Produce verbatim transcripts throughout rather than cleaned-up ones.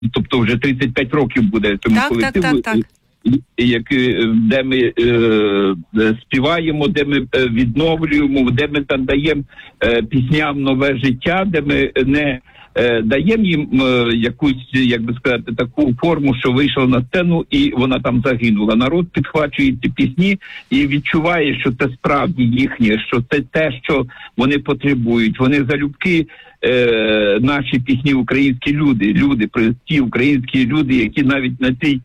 тобто вже тридцять п'ять років буде цьому так, колективу. Так, так, так. Як, де ми е, співаємо, де ми відновлюємо, де ми там даємо е, пісням нове життя, де ми не е, даємо їм е, якусь, як би сказати, таку форму, що вийшла на сцену і вона там загинула. Народ підхвачує ці пісні і відчуває, що це справді їхнє, що це те, що вони потребують. Вони залюбки Е, наші пісні, українські люди, люди, прості українські люди, які навіть на цій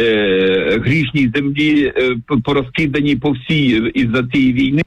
е, грішній землі е, порозкидані по всій із-за цієї війни,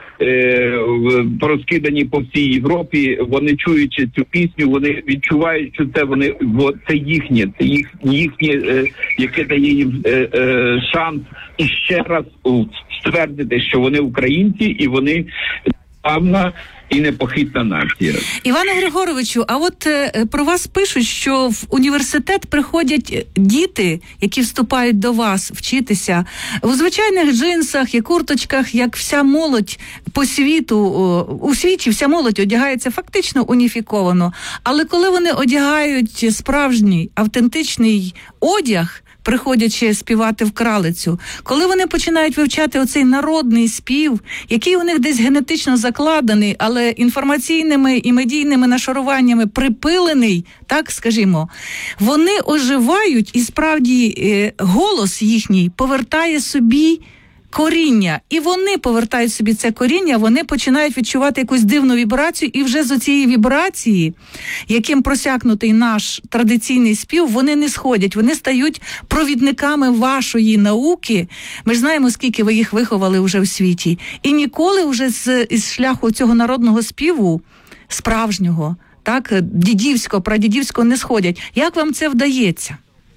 е, порозкидані по всій Європі, вони чуючи цю пісню, вони відчувають, що це вони, це їхнє, це їх, їхнє, е, яке дає їм е, е, шанс і ще раз ствердити, що вони українці і вони славна і непохитна нація. Іване Григоровичу, а от е, про вас пишуть, що в університет приходять діти, які вступають до вас вчитися, у звичайних джинсах і курточках, як вся молодь по світу, о, у світі вся молодь одягається фактично уніфіковано. Але коли вони одягають справжній, автентичний одяг, приходячи співати в Кралицю, коли вони починають вивчати оцей народний спів, який у них десь генетично закладений, але інформаційними і медійними нашаруваннями припилений, так скажімо, вони оживають, і справді голос їхній повертає собі коріння. І вони повертають собі це коріння, вони починають відчувати якусь дивну вібрацію, і вже з цієї вібрації, яким просякнутий наш традиційний спів, вони не сходять, вони стають провідниками вашої науки. Ми ж знаємо, скільки ви їх виховали вже в світі. І ніколи вже з, із шляху цього народного співу, справжнього, так, дідівського, прадідівського не сходять. Як вам це вдається?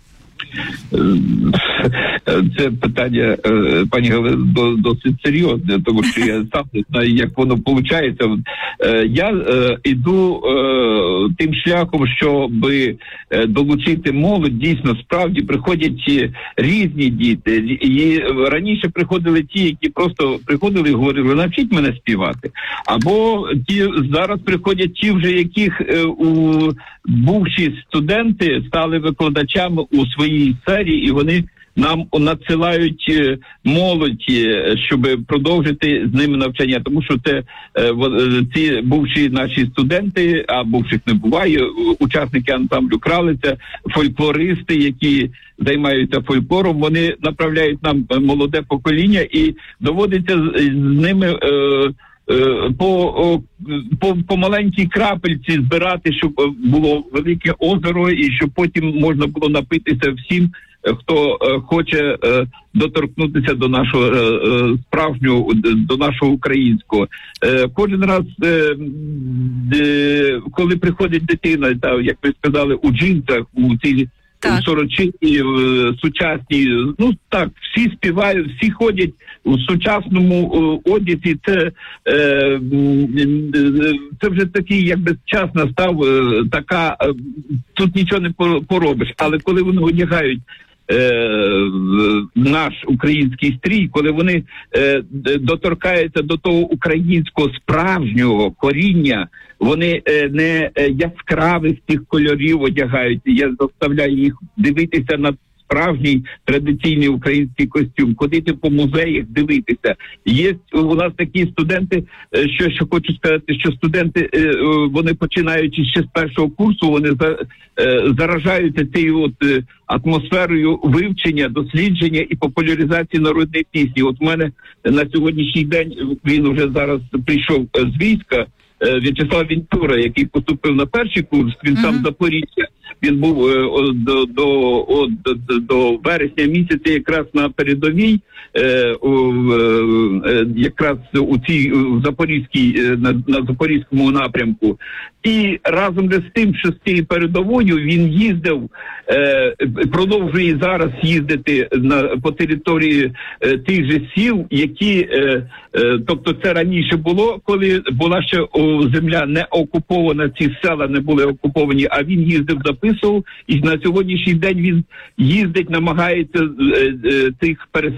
Це питання, пані Галино, досить серйозне, тому що я сам не знаю, як воно виходить. Я йду тим шляхом, щоб долучити молодь. Дійсно, справді приходять різні діти. І раніше приходили ті, які просто приходили і говорили: навчіть мене співати. Або ті зараз приходять ті, вже яких у бувші студенти стали викладачами у своїй сфері, і вони нам надсилають молодь, щоб продовжити з ними навчання. Тому що це ці бувші наші студенти, а бувших не буває, учасники ансамблю Кралиця, фольклористи, які займаються фольклором, вони направляють нам молоде покоління, і доводиться з ними По, по, по маленькій крапельці збирати, щоб було велике озеро, і щоб потім можна було напитися всім, хто хоче доторкнутися до нашого справжнього, до нашого українського. Кожен раз, коли приходить дитина, як ви сказали, у джинсах, у цій сорочині, сучасній, ну так, всі співають, всі ходять у сучасному одязі. Це, е, це вже такий, якби, час настав, е, така, е, тут нічого не поробиш. Але коли вони одягають е, наш український стрій, коли вони е, доторкаються до того українського справжнього коріння, вони е, не яскравих тих кольорів одягають. Я заставляю їх дивитися на справжній традиційний український костюм, ходити по музеях, дивитися. Є у нас такі студенти, що, що хочу сказати, що студенти, вони починаючи ще з першого курсу, вони заражаються цією от атмосферою вивчення, дослідження і популяризації народної пісні. От у мене на сьогоднішній день, він вже зараз прийшов з війська, В'ячеслав Вінтура, який поступив на перший курс, він сам з Запоріжжя. Він був е, до, до, до, до вересня місяця якраз на передовій, е, у, е, якраз у цій у Запорізькій, на, на Запорізькому напрямку. І разом з тим, що з цією передовою він їздив, е, продовжує зараз їздити на, по території е, тих же сіл, які, е, е, тобто це раніше було, коли була ще о, земля не окупована, ці села не були окуповані, а він їздив, записував, і на сьогоднішній день він їздить, намагається е, е, тих переселенців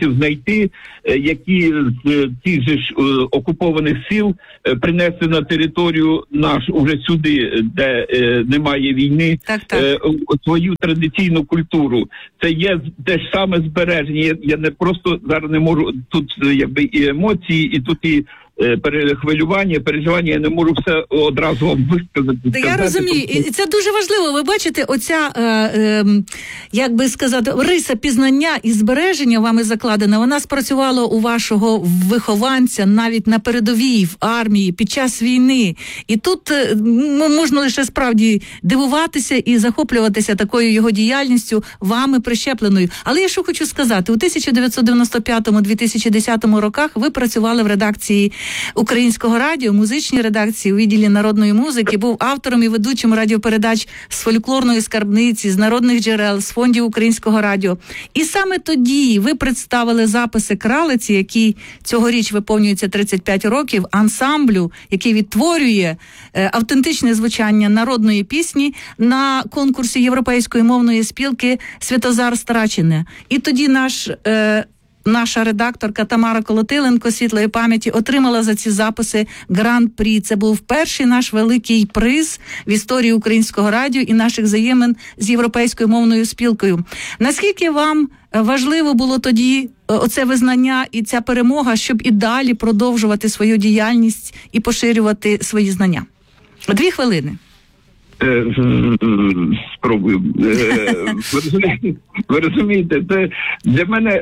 хлопців знайти, які з тих же ж окупованих сил принесли на територію нашу уже сюди, де немає війни, так, так. свою традиційну культуру. Це є те ж саме збереження. Я, я не просто зараз не можу, тут якби і емоції, і тут і перехвилювання, переживання, я не можу все одразу вам висказати. Та я розумію, і це дуже важливо. Ви бачите, оця, е, е, як би сказати, риса пізнання і збереження вами закладена, вона спрацювала у вашого вихованця навіть на передовій, в армії, під час війни. І тут е, можна лише справді дивуватися і захоплюватися такою його діяльністю, вами прищепленою. Але я що хочу сказати, у тисяча дев'ятсот дев'яносто п'ятому - дві тисячі десятому роках ви працювали в редакції Українського радіо, музичній редакції у відділі народної музики, був автором і ведучим радіопередач з фольклорної скарбниці, з народних джерел, з фондів Українського радіо. І саме тоді ви представили записи «Кралиці», який цьогоріч виповнюється тридцять п'ять років, ансамблю, який відтворює е, автентичне звучання народної пісні на конкурсі Європейської мовної спілки «Святозар Страчене». І тоді наш е, Наша редакторка Тамара Колотиленко, світлої пам'яті, отримала за ці записи гран-прі. Це був перший наш великий приз в історії Українського радіо і наших взаємин з Європейською мовною спілкою. Наскільки вам важливо було тоді оце визнання і ця перемога, щоб і далі продовжувати свою діяльність і поширювати свої знання? Дві хвилини. Спробую. Ви розумієте, це для мене,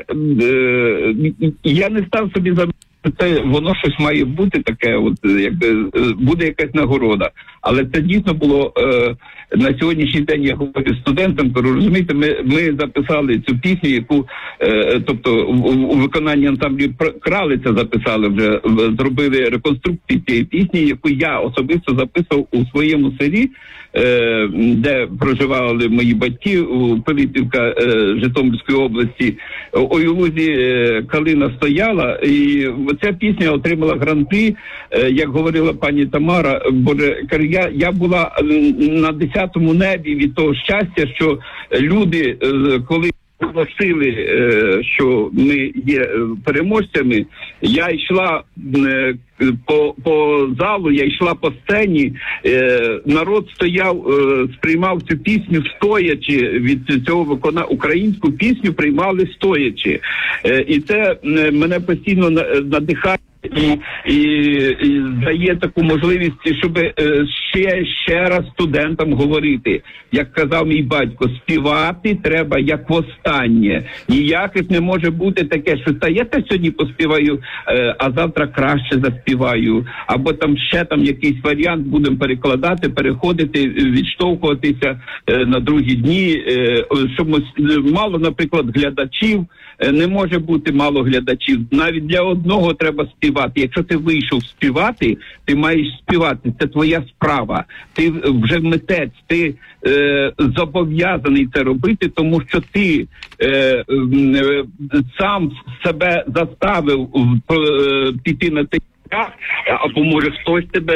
я не став собі за це, воно щось має бути таке, от якби буде якась нагорода. Але це дійсно було на сьогоднішній день, я говорю студентам, кажу, розумієте, ми, ми записали цю пісню, яку, тобто у виконанні ансамблю «Кралиця» записали вже, зробили реконструкцію цієї пісні, яку я особисто записував у своєму селі, де проживали мої батьки, у Пилипівка Житомирської області. У лузі калина стояла, і ця пісня отримала гран-прі, як говорила пані Тамара, боже, я, я була на десятому небі від того щастя, що люди, коли оголосили, що ми є переможцями, я йшла по, по залу, я йшла по сцені, народ стояв, сприймав цю пісню стоячи, від цього виконання, українську пісню приймали стоячи. І це мене постійно надихає І, і, і дає таку можливість, щоб ще, ще раз студентам говорити, як казав мій батько, співати треба як востаннє. Ніяких не може бути таке, що та я те сьогодні поспіваю, а завтра краще заспіваю, або там ще там якийсь варіант будемо перекладати, переходити, відштовхуватися на другі дні, щоб мало, наприклад, глядачів, не може бути мало глядачів. Навіть для одного треба співати. Якщо ти вийшов співати, ти маєш співати. Це твоя справа. Ти вже митець, ти е, зобов'язаний це робити, тому що ти е, е, сам себе заставив е, піти на цей шлях, або може хтось тебе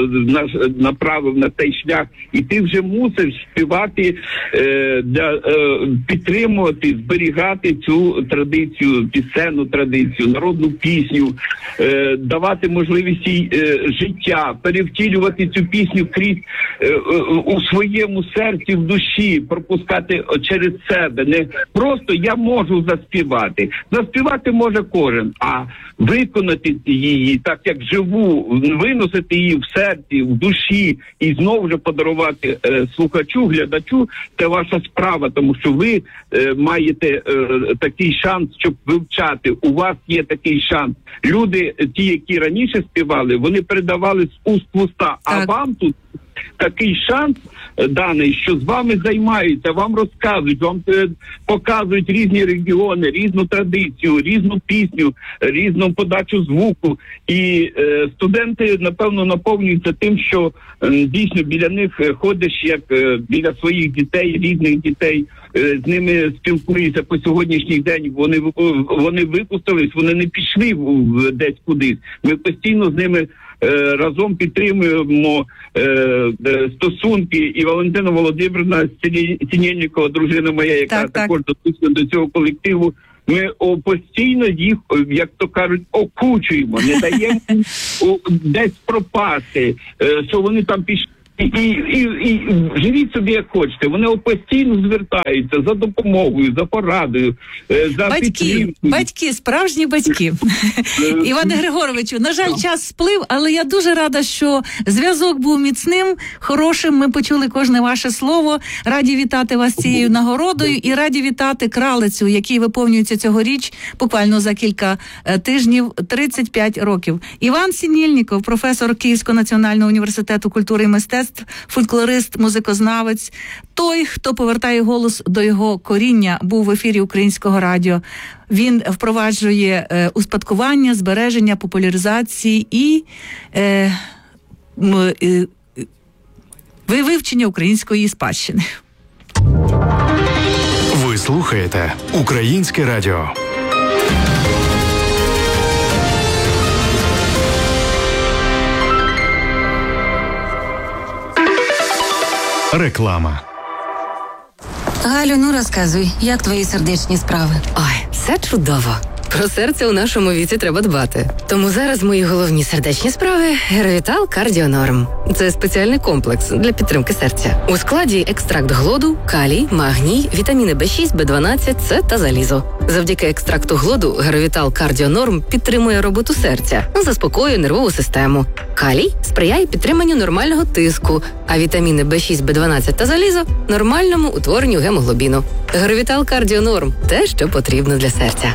е, направив на цей шлях, і ти вже мусиш співати, е, для, е, підтримувати, зберігати цю традицію, пісенну традицію, народну пісню, е, давати можливість їй е, життя, перевтілювати цю пісню крізь е, е, у своєму серці, в душі, пропускати через себе. Не просто я можу заспівати. Заспівати може кожен, а виконати її так, як живу, виносити її в серці, в душі і знову ж подарувати е, слухачу, глядачу, це ваша справа, тому що ви е, маєте е, такий шанс, щоб вивчати. У вас є такий шанс. Люди, ті, які раніше співали, вони передавали з уст в уста, а вам тут такий шанс даний, що з вами займаються, вам розказують, вам е, показують різні регіони, різну традицію, різну пісню, різну подачу звуку. І е, студенти, напевно, наповнюються тим, що е, дійсно біля них ходиш, як е, біля своїх дітей, рідних дітей, е, з ними спілкуєшся по сьогоднішній день. Вони, вони випустились, вони не пішли в, десь кудись. Ми постійно з ними разом підтримуємо е, стосунки, і Валентина Володимирівна Синельникова, дружина моя, яка так, також так. дотична до цього колективу, Ми о, постійно їх, як то кажуть, окучуємо, не даємо о, десь пропасти, е, що вони там пішли. І, і, і, і живіть собі як хочете. Вони постійно звертаються за допомогою, за порадою, за батьки, підтримкою. Батьки, справжні батьки. Іване Григоровичу, на жаль, час сплив, але я дуже рада, що зв'язок був міцним, хорошим. Ми почули кожне ваше слово. Раді вітати вас цією нагородою і раді вітати кралицю, який виповнюється цьогоріч, буквально за кілька тижнів, тридцять п'ять років. Іван Синельников, професор Київського національного університету культури і мистецтв, фольклорист, музикознавець, той, хто повертає голос до його коріння, був в ефірі Українського радіо. Він впроваджує е, успадкування, збереження, популяризації і е, м, е, вивчення української спадщини. Ви слухаєте Українське радіо. Реклама. Галю, ну розказуй, як твої сердечні справи? Ой, все чудово. Про серце у нашому віці треба дбати. Тому зараз мої головні сердечні справи – Геровітал Кардіонорм. Це спеціальний комплекс для підтримки серця. У складі екстракт глоду, калій, магній, вітаміни Б шість, Б дванадцять, С та залізо. Завдяки екстракту глоду Геровітал Кардіонорм підтримує роботу серця, заспокоює нервову систему. Калій сприяє підтриманню нормального тиску, а вітаміни Б шість, Б дванадцять та залізо – нормальному утворенню гемоглобіну. Геровітал Кардіонорм – те, що потрібно для серця.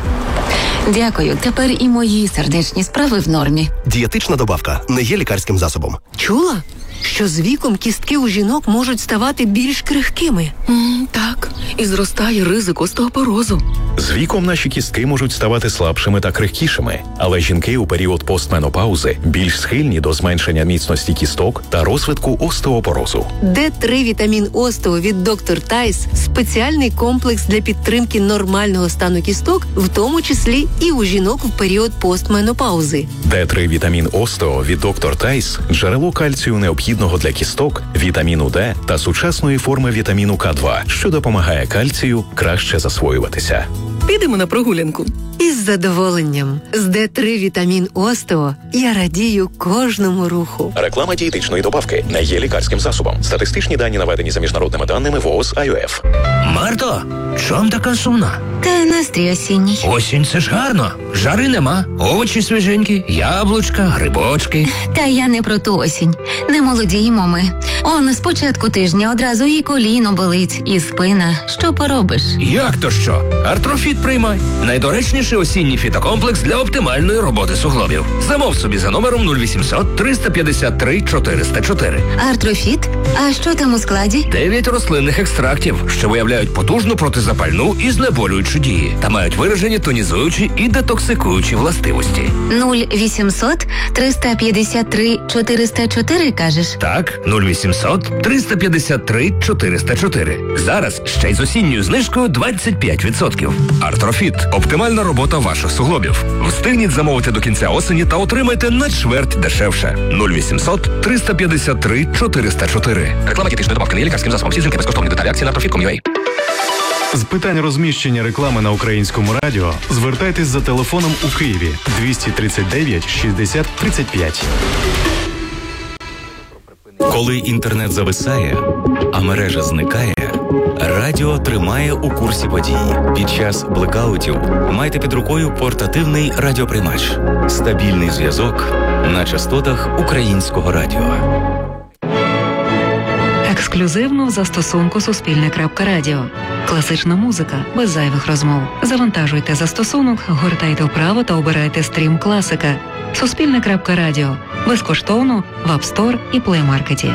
Дякую, тепер і мої сердечні справи в нормі. Дієтична добавка не є лікарським засобом. Чула, що з віком кістки у жінок можуть ставати більш крихкими? Mm, так, і зростає ризик остеопорозу. З віком наші кістки можуть ставати слабшими та крихкішими, але жінки у період постменопаузи більш схильні до зменшення міцності кісток та розвитку остеопорозу. Д три вітамін остео від доктор Тайс – спеціальний комплекс для підтримки нормального стану кісток, в тому числі і у жінок в період постменопаузи. Д три вітамін остео від доктор Тайс – джерело кальцію необхідного для кісток, вітаміну Д та сучасної форми вітаміну К два, що допомагає кальцію краще засвоюватися. Підемо на прогулянку. Із задоволенням. З Д три вітамін остео я радію кожному руху. Реклама дієтичної добавки не є лікарським засобом. Статистичні дані наведені за міжнародними даними ВООЗ ай о еф. Марто, чом така сумна? Та настрій осінній. Осінь – це ж гарно. Жари нема, овочі свіженькі, яблучка, грибочки. Та я не про ту осінь. Не молодіємо ми. Он, з початку тижня одразу і коліно болить, і спина. Що поробиш? Як то що? Артрофіт приймай. Найдоречніший осінній фітокомплекс для оптимальної роботи суглобів. Замов собі за номером нуль вісімсот триста п'ятдесят три чотириста чотири. Артрофіт? А що там у складі? Дев'ять рослинних екстрактів, що виявляють потужну протизапальну і знеболюючу дії та мають виражені тонізуючі і детоксикуючі властивості. нуль вісімсот триста п'ятдесят три чотириста чотири, кажеш? Так, нуль вісімсот триста п'ятдесят три чотириста чотири. Зараз ще й з осінньою знижкою двадцять п'ять відсотків. Артрофіт – оптимальна робота ваших суглобів. Встигніть замовити до кінця осені та отримайте на чверть дешевше. нуль вісімсот триста п'ятдесят три чотириста чотири. Реклама дієтичної добавки не є лікарським засобом. Всі жінки безкоштовні деталі акції на артрофіт крапка ком крапка ю а. З питань розміщення реклами на Українському радіо звертайтесь за телефоном у Києві двісті тридцять дев'ять шістдесят тридцять п'ять. Коли інтернет зависає, а мережа зникає, радіо тримає у курсі подій. Під час блекаутів майте під рукою портативний радіоприймач. Стабільний зв'язок на частотах Українського радіо. Ексклюзивно в застосунку Суспільне.Радіо. Класична музика без зайвих розмов. Завантажуйте застосунок, гортайте вправо та обирайте стрім класика. Суспільне.Радіо. Безкоштовно в App Store і Play Market.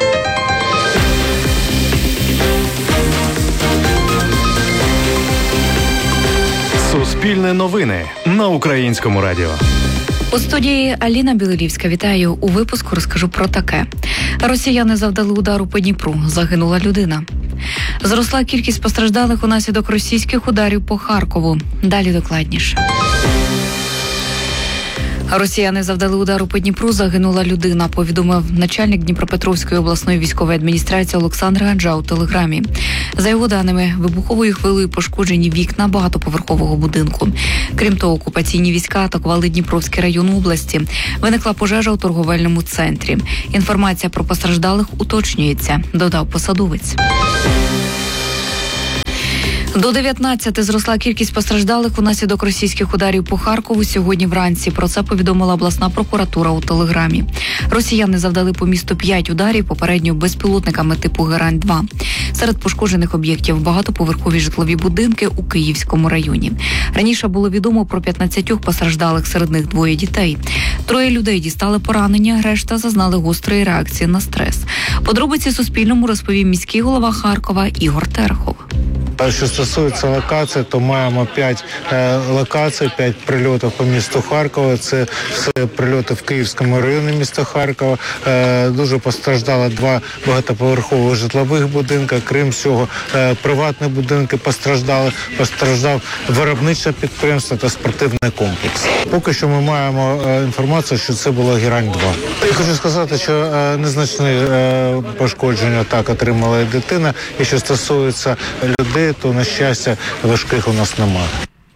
Суспільне новини на Українському радіо. У студії Аліна Білилівська. Вітаю. У випуску розкажу про таке. Росіяни завдали удару по Дніпру. Загинула людина. Зросла кількість постраждалих унаслідок російських ударів по Харкову. Далі докладніше. Росіяни завдали удару по Дніпру, загинула людина, повідомив начальник Дніпропетровської обласної військової адміністрації Олександр Ганджа у телеграмі. За його даними, вибуховою хвилею пошкоджені вікна багатоповерхового будинку. Крім того, окупаційні війська атакували Дніпровський район області. Виникла пожежа у торговельному центрі. Інформація про постраждалих уточнюється, додав посадовець. До дев'ятнадцяти зросла кількість постраждалих унаслідок російських ударів по Харкову сьогодні вранці. Про це повідомила обласна прокуратура у телеграмі. Росіяни завдали по місту п'ять ударів, попередньо безпілотниками типу Герань два. Серед пошкоджених об'єктів багатоповерхові житлові будинки у Київському районі. Раніше було відомо про п'ятнадцять постраждалих, серед них двоє дітей. Троє людей дістали поранення, решта зазнали гострої реакції на стрес. Подробиці Суспільному розповів міський голова Харкова Ігор Терехов. Що стосується локацій, то маємо п'ять е, локацій, п'ять прильотів по місту Харкова. Це все прильоти в Київському районі міста Харкова. Е, дуже постраждало два багатоповерхових житлових будинки. Крім цього, е, приватні будинки постраждали. Постраждав виробниче підприємство та спортивний комплекс. Поки що ми маємо е, інформацію, що це було Герань два. Я хочу сказати, що е, незначні е, пошкодження так отримала і дитина. І що стосується людей, то, на щастя, важких у нас немає.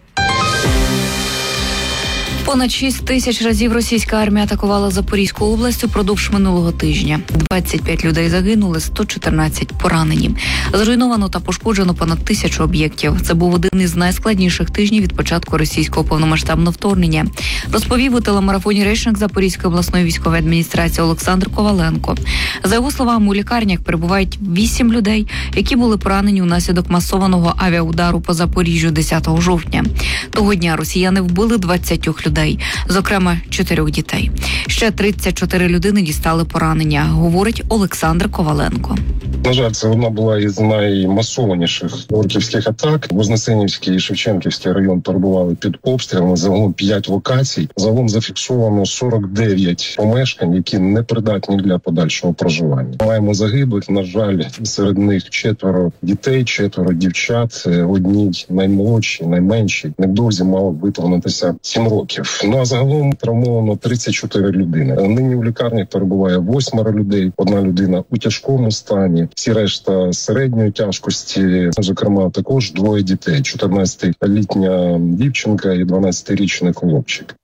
Понад шість тисяч разів російська армія атакувала Запорізьку область упродовж минулого тижня. двадцять п'ять людей загинули, сто чотирнадцять поранені. Зруйновано та пошкоджено понад тисячу об'єктів. Це був один із найскладніших тижнів від початку російського повномасштабного вторгнення, розповів у телемарафоні речник Запорізької обласної військової адміністрації Олександр Коваленко. За його словами, у лікарнях перебувають вісім людей, які були поранені унаслідок масованого авіаудару по Запоріжжю десятого жовтня. Того дня росіяни вбили двадцять людей. Зокрема, чотирьох дітей. Ще тридцять чотири людини дістали поранення, говорить Олександр Коваленко. На жаль, це одна була із наймасованіших орківських атак. Вознесенівський і Шевченківський район перебували під обстрілами. Загалом п'ять локацій. Загалом зафіксовано сорок дев'ять помешкань, які не придатні для подальшого проживання. Маємо загиблих, на жаль, серед них четверо дітей, четверо дівчат. Одній наймолодшій, найменшій. Невдовзі мало виповнитися сім років. Ну а загалом травмовано тридцять чотири людини. Нині в лікарнях перебуває восьмеро людей. Одна людина у тяжкому стані. Всі решта середньої тяжкості, зокрема, також двоє дітей: чотирнадцятилітня дівчинка і дванадцятирічний хлопчик.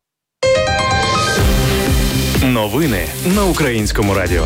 Новини на Українському радіо.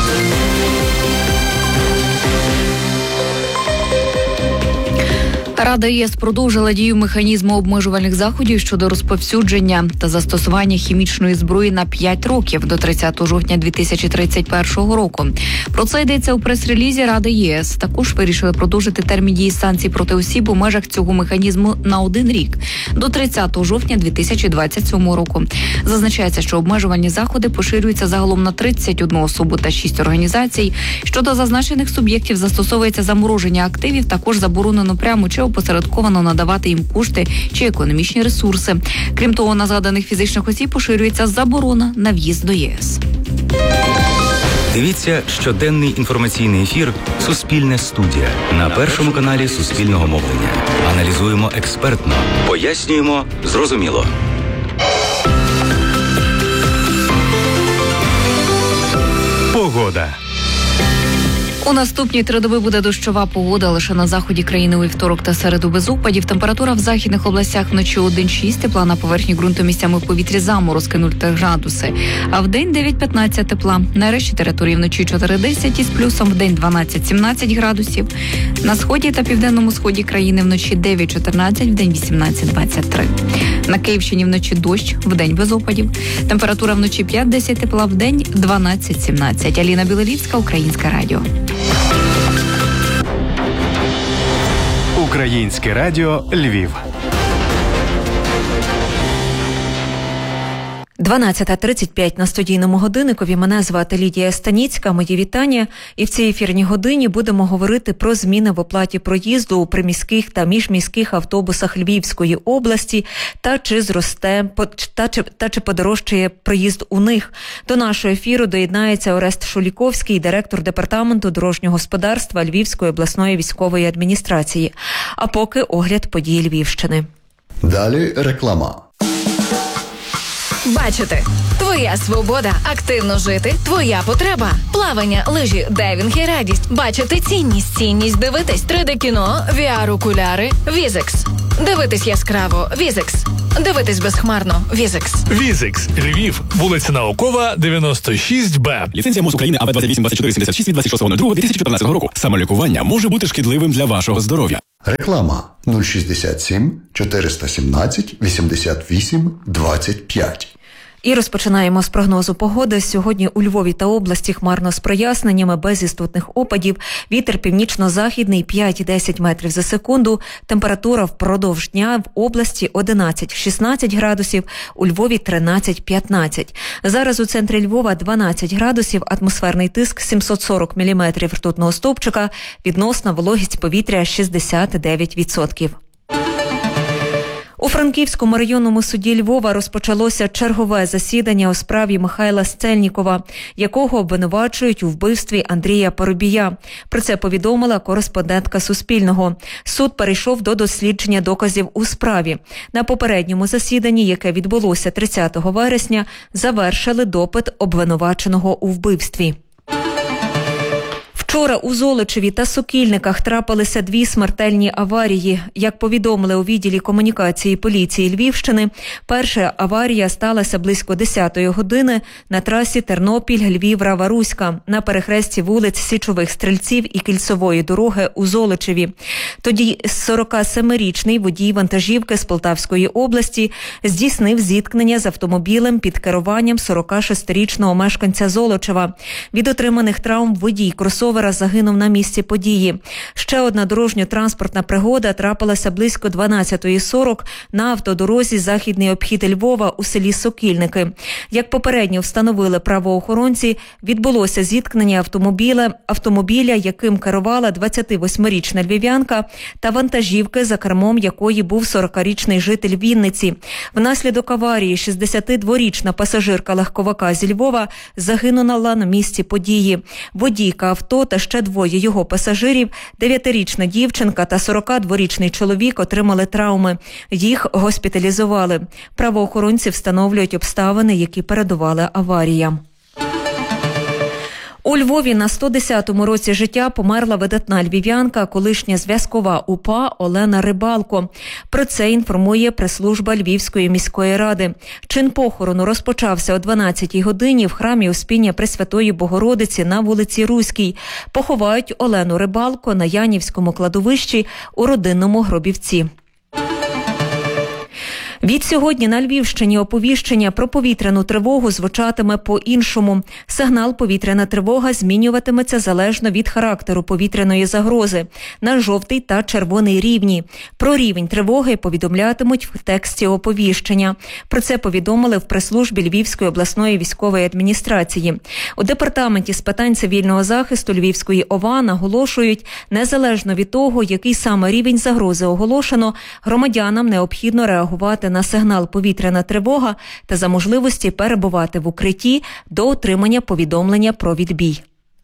Рада ЄС продовжила дію механізму обмежувальних заходів щодо розповсюдження та застосування хімічної зброї на п'ять років до тридцятого жовтня дві тисячі тридцять першого року. Про це йдеться у прес-релізі Ради ЄС. Також вирішили продовжити термін дії санкцій проти осіб у межах цього механізму на один рік до тридцятого жовтня дві тисячі двадцять сьомого року. Зазначається, що обмежувальні заходи поширюються загалом на тридцять одну особу та шість організацій. Щодо зазначених суб'єктів застосовується замороження активів, також заборонено прямо чи опосередковано надавати їм кошти чи економічні ресурси. Крім того, на згаданих фізичних осіб поширюється заборона на в'їзд до ЄС. Дивіться щоденний інформаційний ефір «Суспільне студія» на Першому каналі Суспільного мовлення. Аналізуємо експертно, пояснюємо зрозуміло. Погода. У наступні три доби буде дощова погода. Лише на заході країни у вівторок та середу без опадів. Температура в західних областях вночі один-шість, тепла на поверхні ґрунту місцями в повітрі заморозки нуль-три градуси. А в день дев'ять-п'ятнадцять тепла. На решті території вночі чотири-десять із плюсом, в день дванадцять-сімнадцять градусів. На сході та південному сході країни вночі дев'ять-чотирнадцять, в день вісімнадцять-двадцять три. На Київщині вночі дощ, в день без опадів. Температура вночі п'ять-десять тепла, в день дванадцять-сімнадцять. Аліна Білоліцька, Українське радіо. Українське радіо Львів. дванадцята тридцять п'ять на студійному годинникові. Мене звати Лідія Станіцька. Мої вітання. І в цій ефірній годині будемо говорити про зміни в оплаті проїзду у приміських та міжміських автобусах Львівської області та чи зросте, та чи, та чи подорожчає проїзд у них. До нашого ефіру доєднається Орест Шуліковський, директор департаменту дорожнього господарства Львівської обласної військової адміністрації. А поки огляд подій Львівщини. Далі реклама. Бачити. Твоя свобода. Активно жити. Твоя потреба. Плавання, лижі, дайвінг і радість. Бачити цінність. Цінність дивитись. три де кіно, ві ар-окуляри, Візекс. Дивитись яскраво. Візекс. Дивитись безхмарно. Візекс. Візекс. Львів. Вулиця Наукова, дев'яносто шість Б. Ліцензія МОЗ України А В двадцять вісім двадцять чотири сімдесят шість від двадцять шостого другого дві тисячі чотирнадцятого року. Самолікування може бути шкідливим для вашого здоров'я. Реклама нуль шістдесят сім чотириста сімнадцять вісімдесят вісім двадцять п'ять. І розпочинаємо з прогнозу погоди. Сьогодні у Львові та області хмарно з проясненнями, без істотних опадів. Вітер північно-західний п'ять-десять метрів за секунду. Температура впродовж дня в області одинадцять-шістнадцять градусів, у Львові тринадцять-п'ятнадцять. Зараз у центрі Львова дванадцять градусів, атмосферний тиск сімсот сорок міліметрів ртутного стовпчика, відносна вологість повітря шістдесят дев'ять відсотків. У Франківському районному суді Львова розпочалося чергове засідання у справі Михайла Сцельнікова, якого обвинувачують у вбивстві Андрія Парубія. Про це повідомила кореспондентка Суспільного. Суд перейшов до дослідження доказів у справі. На попередньому засіданні, яке відбулося тридцятого вересня, завершили допит обвинуваченого у вбивстві. Вчора у Золочеві та Сокільниках трапилися дві смертельні аварії. Як повідомили у відділі комунікації поліції Львівщини, перша аварія сталася близько десятої години на трасі Тернопіль-Львів-Рава-Руська на перехресті вулиць Січових Стрільців і Кільцевої дороги у Золочеві. Тоді сорокасемирічний водій вантажівки з Полтавської області здійснив зіткнення з автомобілем під керуванням сорокашестирічного мешканця Золочева. Від отриманих травм водій кросовера загинув на місці події. Ще одна дорожньо-транспортна пригода трапилася близько дванадцятої сорок на автодорозі Західний обхід Львова у селі Сокільники. Як попередньо встановили правоохоронці, відбулося зіткнення автомобіля, автомобіля, яким керувала двадцятивосьмирічна львів'янка, та вантажівки, за кермом якої був сорокарічний житель Вінниці. Внаслідок аварії шістдесятидворічна пасажирка легковика зі Львова загинула на місці події. Водійка авто та ще двоє його пасажирів, дев'ятирічна дівчинка та сорокадворічний чоловік отримали травми. Їх госпіталізували. Правоохоронці встановлюють обставини, які передували аваріям. У Львові на сто десятому році життя померла видатна львів'янка, колишня зв'язкова УПА Олена Рибалко. Про це інформує прес-служба Львівської міської ради. Чин похорону розпочався о дванадцятій годині в храмі Успіння Пресвятої Богородиці на вулиці Руській. Поховають Олену Рибалко на Янівському кладовищі у родинному гробівці. Від сьогодні на Львівщині оповіщення про повітряну тривогу звучатиме по-іншому. Сигнал «повітряна тривога» змінюватиметься залежно від характеру повітряної загрози на жовтий та червоний рівні. Про рівень тривоги повідомлятимуть в тексті оповіщення. Про це повідомили в прес-службі Львівської обласної військової адміністрації. У департаменті з питань цивільного захисту Львівської ОВА наголошують, незалежно від того, який саме рівень загрози оголошено, громадянам необхідно реагувати на сигнал «повітряна тривога» та за можливості перебувати в укритті до отримання повідомлення про відбій.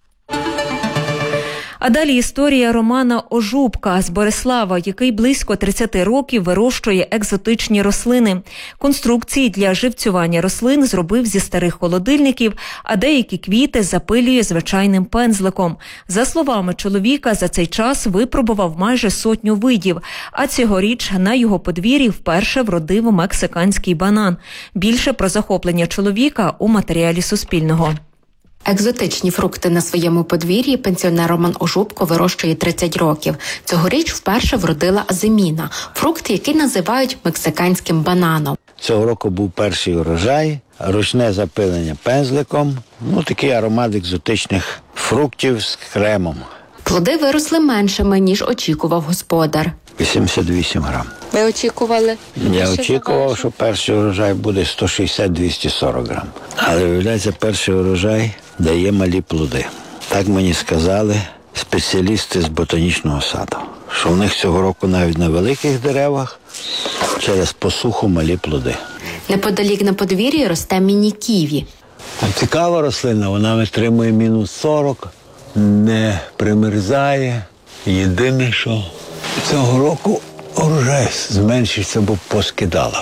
А далі історія Романа Ожубка з Борислава, який близько тридцять років вирощує екзотичні рослини. Конструкції для живцювання рослин зробив зі старих холодильників, а деякі квіти запилює звичайним пензликом. За словами чоловіка, за цей час випробував майже сотню видів, а цьогоріч на його подвір'ї вперше вродив мексиканський банан. Більше про захоплення чоловіка у матеріалі Суспільного. Екзотичні фрукти на своєму подвір'ї пенсіонер Роман Ожубко вирощує тридцять років. Цьогоріч вперше вродила азиміна – фрукт, який називають мексиканським бананом. Цього року був перший урожай, ручне запилення пензликом, ну такий аромат екзотичних фруктів з кремом. Плоди виросли меншими, ніж очікував господар. вісімдесят вісім грам. Ви очікували? Я очікував, що перший урожай буде сто шістдесят - двісті сорок грам. Але, виявляється, перший урожай дає малі плоди. Так мені сказали спеціалісти з ботанічного саду, що в них цього року навіть на великих деревах через посуху малі плоди. Неподалік на подвір'ї росте міні-ківі. Цікава рослина, вона витримує мінус сорок, не примерзає. Єдине, що цього року урожай зменшився, бо поскидала вона.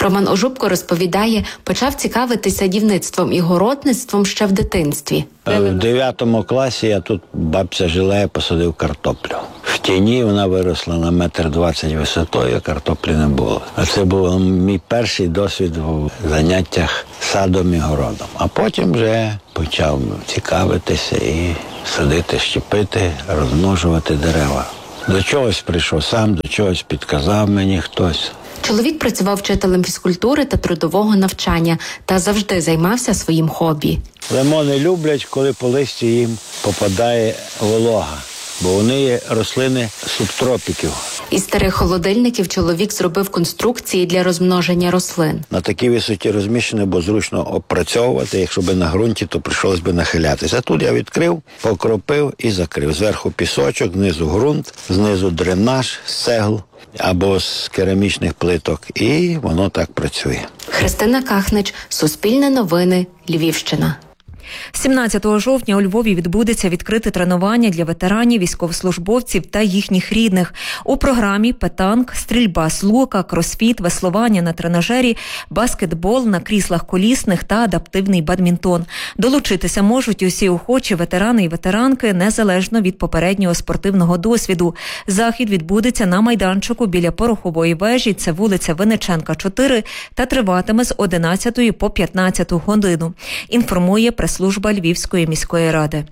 Роман Ожубко розповідає, почав цікавитись садівництвом і городництвом ще в дитинстві. В дев'ятому класі я тут, бабця жила, я посадив картоплю. В тіні вона виросла на метр двадцять висотою, картоплі не було. А це був мій перший досвід у заняттях садом і городом. А потім вже почав цікавитися і садити, щепити, розмножувати дерева. До чогось прийшов сам, до чогось підказав мені хтось. Чоловік працював вчителем фізкультури та трудового навчання та завжди займався своїм хобі. Лимони люблять, коли по листі їм попадає волога, бо вони є рослини субтропіків. Із старих холодильників чоловік зробив конструкції для розмноження рослин. На такій висоті розміщені, бо зручно опрацьовувати. Якщо би на ґрунті, то прийшлось би нахилятися. А тут я відкрив, покропив і закрив. Зверху пісочок, знизу ґрунт, знизу дренаж з цегл або з керамічних плиток. І воно так працює. Христина Кахнич, Суспільне новини, Львівщина. сімнадцятого жовтня у Львові відбудеться відкрите тренування для ветеранів, військовослужбовців та їхніх рідних. У програмі петанк, стрільба з лука, кросфіт, веслування на тренажері, баскетбол на кріслах колісних та адаптивний бадмінтон. Долучитися можуть усі охочі ветерани і ветеранки, незалежно від попереднього спортивного досвіду. Захід відбудеться на майданчику біля Порохової вежі, це вулиця Винниченка, чотири, та триватиме з одинадцятої по п'ятнадцяту годину. Інформує прес-служба Львівської міської ради.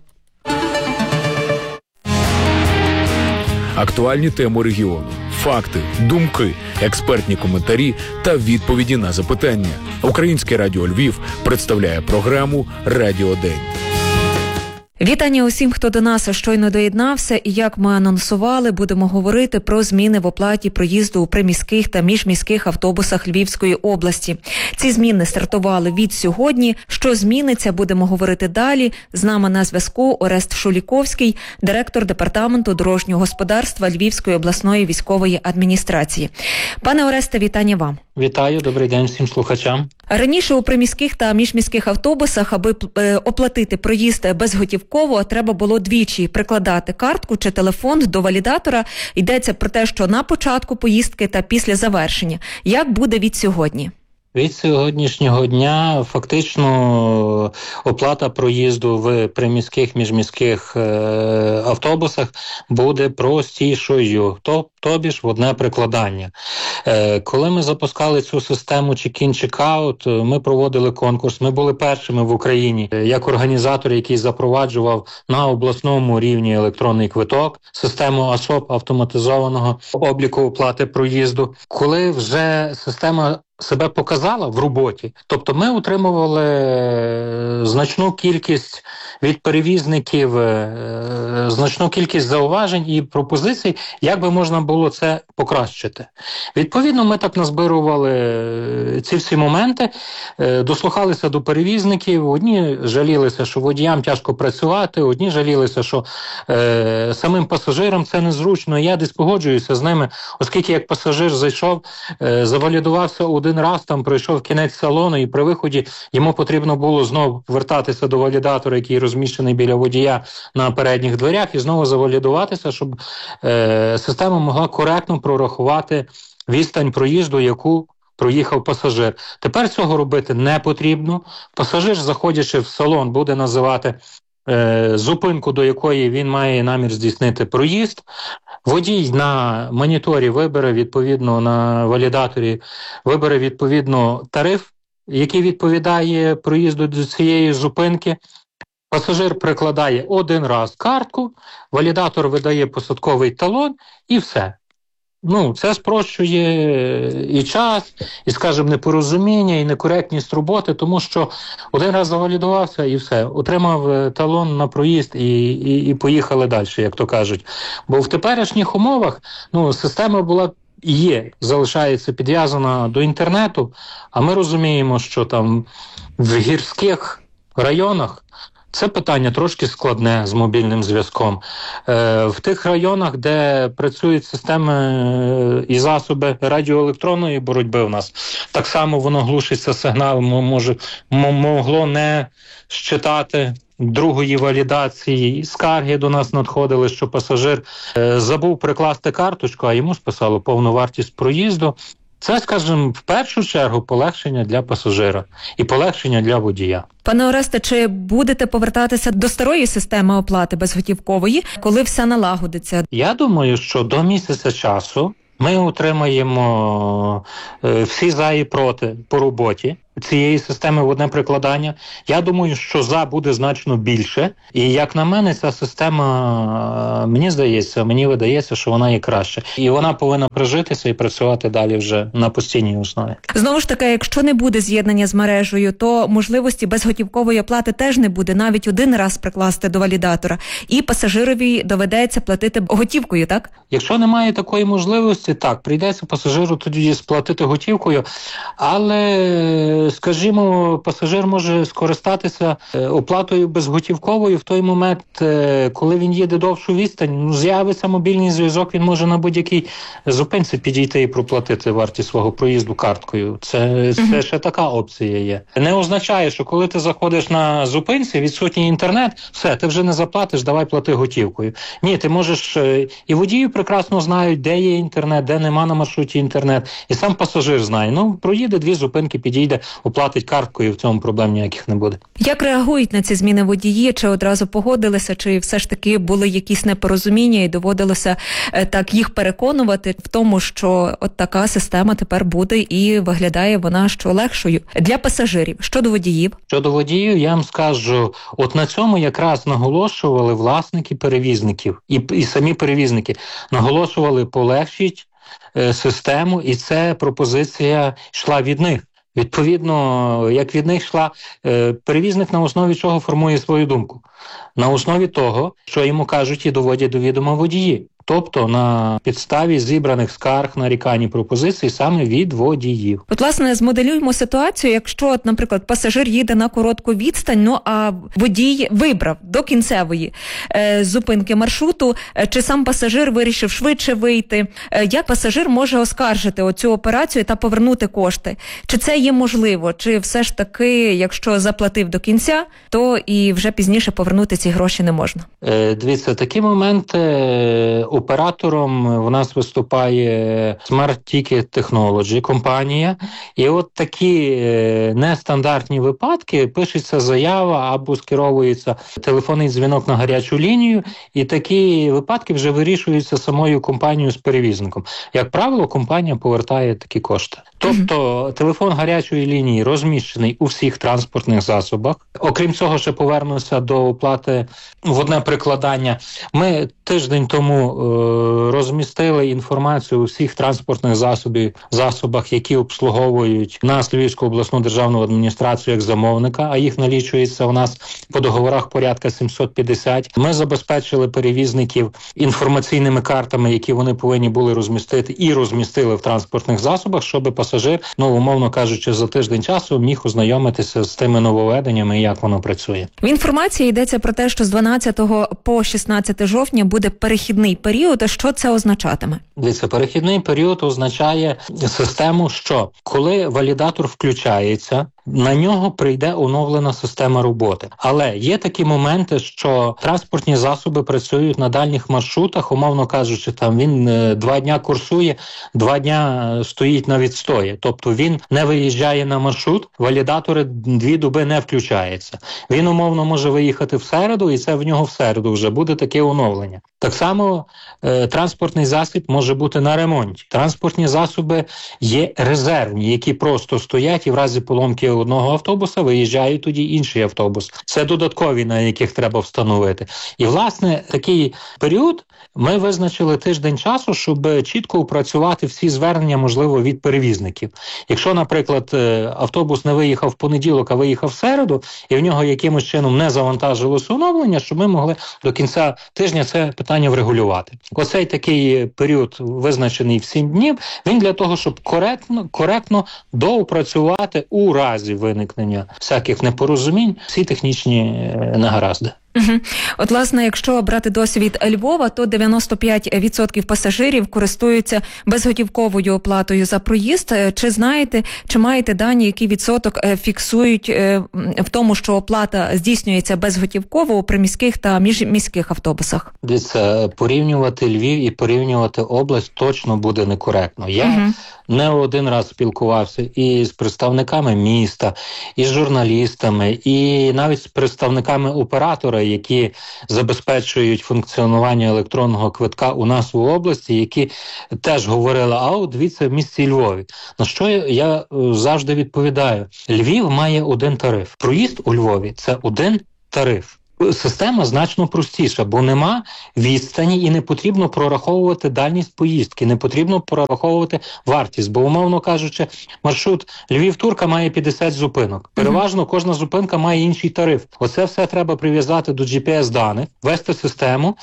Актуальні теми регіону, факти, думки, експертні коментарі та відповіді на запитання. Українське радіо Львів представляє програму «Радіодень». Вітання усім, хто до нас щойно доєднався. І як ми анонсували, будемо говорити про зміни в оплаті проїзду у приміських та міжміських автобусах Львівської області. Ці зміни стартували від сьогодні. Що зміниться, будемо говорити далі. З нами на зв'язку Орест Шуліковський, директор департаменту дорожнього господарства Львівської обласної військової адміністрації. Пане Оресте, вітання вам. Вітаю, добрий день всім слухачам. Раніше у приміських та міжміських автобусах, аби оплатити проїзд безготівково, треба було двічі прикладати картку чи телефон до валідатора. Йдеться про те, що на початку поїздки та після завершення. Як буде від сьогодні? Від сьогоднішнього дня фактично оплата проїзду в приміських, міжміських е, автобусах буде простішою, то, тобі ж в одне прикладання. Е, коли ми запускали цю систему check-in, check-out, ми проводили конкурс, ми були першими в Україні, як організатор, який запроваджував на обласному рівні електронний квиток, систему АСОП, автоматизованого обліку оплати проїзду. Коли вже система себе показала в роботі, тобто ми отримували значну кількість від перевізників, значну кількість зауважень і пропозицій, як би можна було це покращити. Відповідно, ми так назбирували ці всі моменти, дослухалися до перевізників, одні жалілися, що водіям тяжко працювати, одні жалілися, що е, самим пасажирам це незручно. Я десь погоджуюся з ними, оскільки як пасажир зайшов, е, завалідувався один раз, там пройшов кінець салону, і при виході йому потрібно було знову вертатися до валідатора, який розміщений біля водія на передніх дверях, і знову завалідуватися, щоб е, система могла коректно прорахувати відстань проїзду, яку проїхав пасажир. Тепер цього робити не потрібно. Пасажир, заходячи в салон, буде називати е, зупинку, до якої він має намір здійснити проїзд. Водій на моніторі вибере, відповідно, на валідаторі вибере, відповідно, тариф, який відповідає проїзду до цієї зупинки. Пасажир прикладає один раз картку, валідатор видає посадковий талон і все. Ну, це спрощує і час, і, скажімо, непорозуміння, і некоректність роботи, тому що один раз завалідувався і все, отримав талон на проїзд і, і, і поїхали далі, як то кажуть. Бо в теперішніх умовах, ну, система була і є, залишається підв'язана до інтернету, а ми розуміємо, що там в гірських районах це питання трошки складне з мобільним зв'язком. Е, в тих районах, де працюють системи і засоби радіоелектронної боротьби у нас, так само воно глушиться сигнал, може, могло не щитати другої валідації. І скарги до нас надходили, що пасажир е, забув прикласти карточку, а йому списало повну вартість проїзду. Це, скажімо, в першу чергу полегшення для пасажира і полегшення для водія. Пане Оресте, чи будете повертатися до старої системи оплати безготівкової, коли все налагодиться? Я думаю, що до місяця часу ми отримаємо е, всі за і проти по роботі цієї системи в одне прикладання. Я думаю, що за буде значно більше. І як на мене, ця система, мені здається, мені видається, що вона є краще. І вона повинна прижитися і працювати далі вже на постійній основі. Знову ж таки, якщо не буде з'єднання з мережею, то можливості безготівкової оплати теж не буде. Навіть один раз прикласти до валідатора. І пасажирові доведеться платити готівкою, так? Якщо немає такої можливості, так, прийдеться пасажиру тоді сплатити готівкою, але, скажімо, пасажир може скористатися оплатою безготівковою в той момент, коли він їде довшу відстань, ну, з'явиться мобільний зв'язок, він може на будь-якій зупинці підійти і проплатити вартість свого проїзду карткою. Це, це uh-huh. ще така опція є. Не означає, що коли ти заходиш на зупинці, відсутній інтернет, все, ти вже не заплатиш, давай плати готівкою. Ні, ти можеш, і водії прекрасно знають, де є інтернет, де нема на маршруті інтернет, і сам пасажир знає. Ну, проїде дві зупинки, підійде, оплатить карткою, в цьому проблем ніяких не буде. Як реагують на ці зміни водії? Чи одразу погодилися, чи все ж таки були якісь непорозуміння і доводилося е, так їх переконувати в тому, що от така система тепер буде і виглядає вона що легшою для пасажирів? Щодо водіїв? Щодо водіїв, я вам скажу, от на цьому якраз наголошували власники перевізників і, і самі перевізники. Наголошували полегшіть е, систему, і це пропозиція йшла від них. Відповідно, як від них йшла, е, перевізник на основі чого формує свою думку? На основі того, що йому кажуть і доводять до відома водії. Тобто на підставі зібраних скарг, нарікань і пропозицій саме від водіїв. От, власне, змоделюємо ситуацію, якщо, от, наприклад, пасажир їде на коротку відстань, ну а водій вибрав до кінцевої е, зупинки маршруту, е, чи сам пасажир вирішив швидше вийти, е, як пасажир може оскаржити оцю операцію та повернути кошти? Чи це є можливо? Чи все ж таки, якщо заплатив до кінця, то і вже пізніше повернути ці гроші не можна? Е, дивіться, такі моменти... Оператором в нас виступає Smart Ticket Technology компанія, і от такі нестандартні випадки, пишеться заява або скеровується телефонний дзвінок на гарячу лінію, і такі випадки вже вирішуються самою компанією з перевізником. Як правило, компанія повертає такі кошти. Тобто mm-hmm. телефон гарячої лінії розміщений у всіх транспортних засобах. Окрім цього, ще повернуся до оплати в одне прикладання. Ми тиждень тому е, розмістили інформацію у всіх транспортних засобів, засобах, які обслуговують нас, Львівську обласну державну адміністрацію як замовника, а їх налічується у нас по договорах порядка сімсот п'ятдесят. Ми забезпечили перевізників інформаційними картами, які вони повинні були розмістити і розмістили в транспортних засобах, щоб пасажир, ну, умовно кажучи, за тиждень часу міг ознайомитися з тими нововведеннями і як воно працює. В інформації йдеться про те, що з дванадцятого по шістнадцяте жовтня буде перехідний період. Що це означатиме? Дивіться, перехідний період означає систему, що коли валідатор включається, на нього прийде оновлена система роботи. Але є такі моменти, що транспортні засоби працюють на дальніх маршрутах, умовно кажучи, там він е, два дня курсує, два дня стоїть на відстої. Тобто він не виїжджає на маршрут, валідатори дві доби не включаються. Він умовно може виїхати в середу, і це в нього в середу вже буде таке оновлення. Так само е, транспортний засіб може бути на ремонті. Транспортні засоби є резервні, які просто стоять і в разі поломки одного автобуса виїжджає тоді інший автобус. Це додаткові, на яких треба встановити. І, власне, такий період ми визначили тиждень часу, щоб чітко опрацювати всі звернення, можливо, від перевізників. Якщо, наприклад, автобус не виїхав в понеділок, а виїхав в середу, і в нього якимось чином не завантажилося оновлення, щоб ми могли до кінця тижня це питання врегулювати. Оцей такий період, визначений в сім днів, він для того, щоб коректно, коректно доопрацювати у разі виникнення всяких непорозумінь всі технічні негаразди. Угу. От, власне, якщо брати досвід Львова, то дев'яносто п'ять відсотків пасажирів користуються безготівковою оплатою за проїзд. Чи знаєте, чи маєте дані, який відсоток фіксують в тому, що оплата здійснюється безготівково у приміських та міжміських автобусах? Дивіться, порівнювати Львів і порівнювати область точно буде некоректно. Я угу. не один раз спілкувався і з представниками міста, і з журналістами, і навіть з представниками оператора, які забезпечують функціонування електронного квитка у нас в області, які теж говорили, а от дивіться, в місті Львові. На що я, я завжди відповідаю? Львів має один тариф. Проїзд у Львові – це один тариф. Система значно простіша, бо нема відстані і не потрібно прораховувати дальність поїздки, не потрібно прораховувати вартість, бо, умовно кажучи, маршрут Львів-Турка має п'ятдесят зупинок. Переважно кожна зупинка має інший тариф. Оце все треба прив'язати до джі пі ес-даних, ввести систему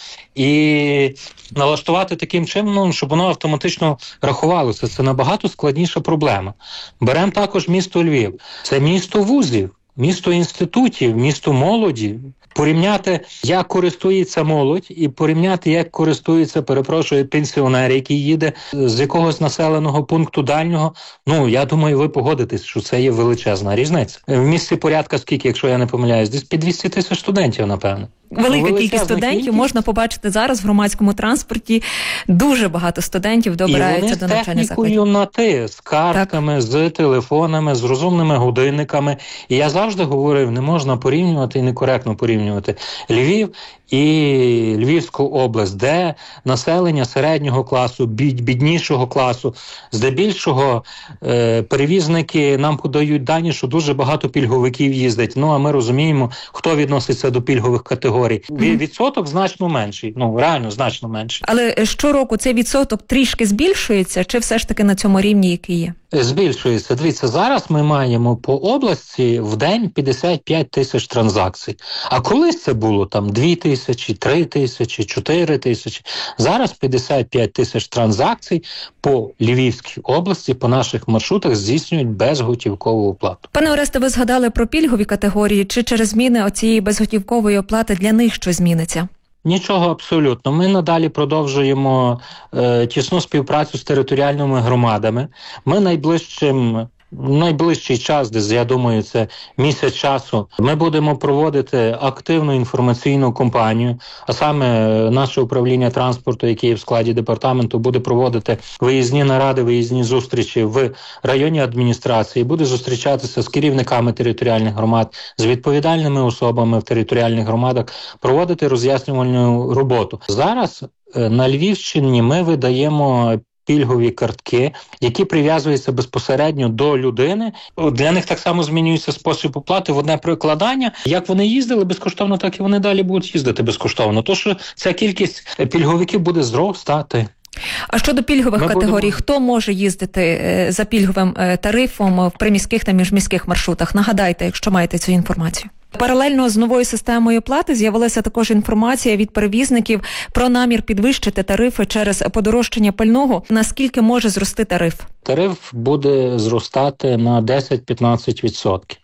і налаштувати таким чином, щоб воно автоматично рахувалося. Це набагато складніша проблема. Беремо також місто Львів. Це місто вузів, місто інститутів, місто молоді. Порівняти, як користується молодь, і порівняти, як користується, перепрошую, пенсіонер, який їде з якогось населеного пункту дальнього, ну, я думаю, ви погодитесь, що це є величезна різниця. В місті порядка скільки, якщо я не помиляюсь, десь під двісті тисяч студентів, напевно. Велика кількість студентів кількість. Можна побачити зараз в громадському транспорті. Дуже багато студентів добираються до навчання закладів. І вони з технікою на «ти», з картками, так. з телефонами, з розумними годинниками. І я завжди говорив, не можна порівнювати і некоректно порівнювати Львів і Львівську область, де населення середнього класу, бід, біднішого класу, здебільшого е, перевізники нам подають дані, що дуже багато пільговиків їздить. Ну, а ми розуміємо, хто відноситься до пільгових категорій. Mm-hmm. Відсоток значно менший, ну, реально значно менший. Але щороку цей відсоток трішки збільшується, чи все ж таки на цьому рівні, який є? Збільшується. Дивіться, зараз ми маємо по області в день п'ятдесят п'ять тисяч транзакцій. А колись це було там дві тисячі, три тисячі, чотири тисячі. Зараз п'ятдесят п'ять тисяч транзакцій по Львівській області, по наших маршрутах здійснюють безготівкову оплату. Пане Оресте, ви згадали про пільгові категорії. Чи через зміни оцієї безготівкової оплати для них що зміниться? Нічого абсолютно. Ми надалі продовжуємо е, тісну співпрацю з територіальними громадами. Ми найближчим найближчий час, десь, я думаю, це місяць часу, ми будемо проводити активну інформаційну кампанію, а саме наше управління транспорту, яке є в складі департаменту, буде проводити виїзні наради, виїзні зустрічі в районній адміністрації, буде зустрічатися з керівниками територіальних громад, з відповідальними особами в територіальних громадах, проводити роз'яснювальну роботу. Зараз на Львівщині ми видаємо пільгові картки, які прив'язуються безпосередньо до людини. Для них так само змінюється спосіб оплати в одне прикладання. Як вони їздили безкоштовно, так і вони далі будуть їздити безкоштовно. Тож що ця кількість пільговиків буде зростати. А щодо пільгових Ми категорій, будемо... хто може їздити за пільговим тарифом в приміських та міжміських маршрутах? Нагадайте, якщо маєте цю інформацію. Паралельно з новою системою оплати з'явилася також інформація від перевізників про намір підвищити тарифи через подорожчання пального. Наскільки може зрости тариф? Тариф буде зростати на десять-п'ятнадцять відсотків.